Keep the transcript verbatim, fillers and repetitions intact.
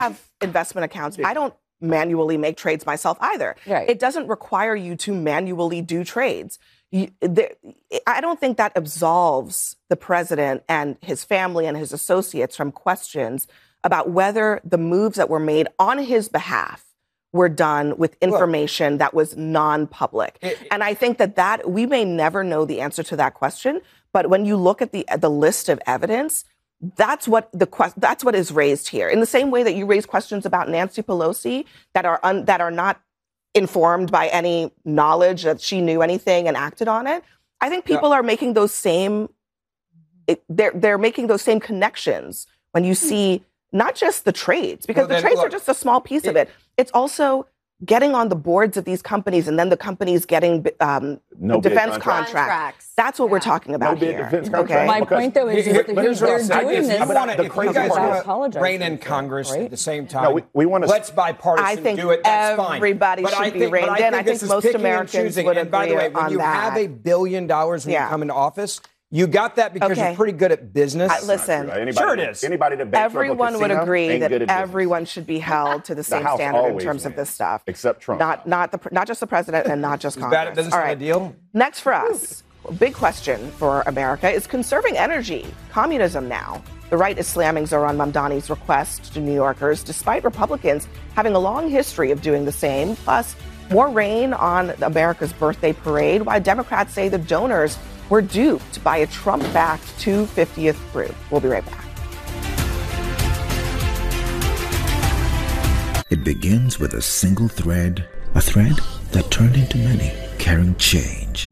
have investment accounts. I don't manually make trades myself either. Right. It doesn't require you to manually do trades. You, there, I don't think that absolves the president and his family and his associates from questions about whether the moves that were made on his behalf were done with information Look, that was non-public. It, and I think that that we may never know the answer to that question, but when you look at the the list of evidence, that's what the that's what is raised here. In the same way that you raise questions about Nancy Pelosi that are un, that are not informed by any knowledge that she knew anything and acted on it, I think people yeah. are making those same it, they're they're making those same connections when you see not just the trades, because well, the then, trades look, are just a small piece it, of it. It's also getting on the boards of these companies and then the companies getting um, no defense contracts. contracts. That's what yeah. we're talking about no here. Defense okay? My point, though, is here, that here's they're doing this. If you, wanna, the if you guys want to reign in that, Congress right? at the same time, no, we, we want to. Let's bipartisan I think do it. That's everybody fine. should I be think, reined I in. I think most Americans would and by the way, agree when on you that. have a billion dollars when yeah. you come into office, you got that because okay. you're pretty good at business. Uh, listen, anybody, sure it is. Anybody that everyone would agree that everyone business. should be held to the same the standard in terms wins. of this stuff, except Trump. Not not the not just the president and not just He's Congress. bad at business. All right, deal. Next for us, a big question for America is conserving energy. Communism now. The right is slamming Zohran Mamdani's request to New Yorkers, despite Republicans having a long history of doing the same. Plus, more rain on America's birthday parade, while Democrats say the donors were duped by a Trump-backed two hundred fiftieth group. We'll be right back. It begins with a single thread, a thread that turned into many, carrying change.